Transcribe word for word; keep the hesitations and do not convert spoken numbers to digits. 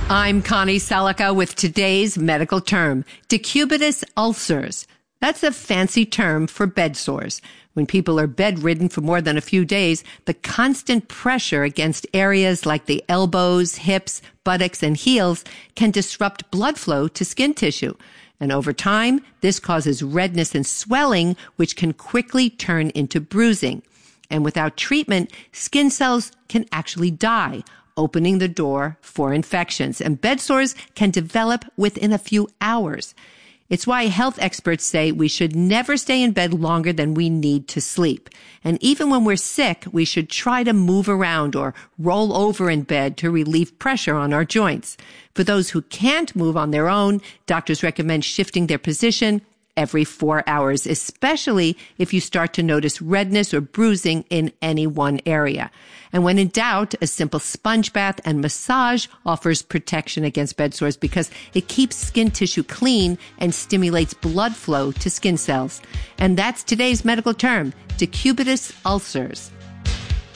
I'm Connie Selica with today's medical term, decubitus ulcers. That's a fancy term for bed sores. When people are bedridden for more than a few days, the constant pressure against areas like the elbows, hips, buttocks, and heels can disrupt blood flow to skin tissue. And over time, this causes redness and swelling, which can quickly turn into bruising. And without treatment, skin cells can actually die, opening the door for infections. And bed sores can develop within a few hours. It's why health experts say we should never stay in bed longer than we need to sleep. And even when we're sick, we should try to move around or roll over in bed to relieve pressure on our joints. For those who can't move on their own, doctors recommend shifting their position every four hours, especially if you start to notice redness or bruising in any one area. And when in doubt, a simple sponge bath and massage offers protection against bed sores because it keeps skin tissue clean and stimulates blood flow to skin cells. And that's today's medical term, decubitus ulcers.